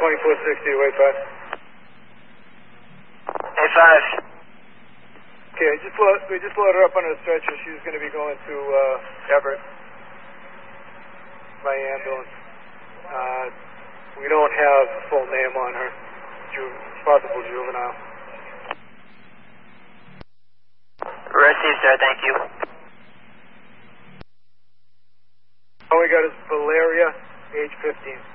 2460, wait 5. Hey, 5. Okay, we just loaded her up on a stretcher. She's going to be going to Everett by ambulance. We don't have a full name on her. Possible juvenile. Received, sir. Thank you. All we got is Valeria, age 15.